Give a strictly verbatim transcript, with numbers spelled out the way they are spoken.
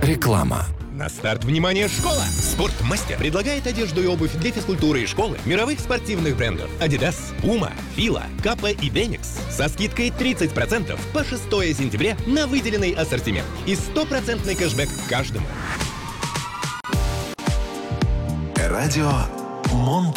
Реклама. На старт, внимание, школа! Спортмастер предлагает одежду и обувь для физкультуры и школы мировых спортивных брендов Adidas, Puma, Fila, Kappa и Denix со скидкой тридцать процентов по шестое сентября на выделенный ассортимент и стопроцентный кэшбэк каждому. Радио Монте.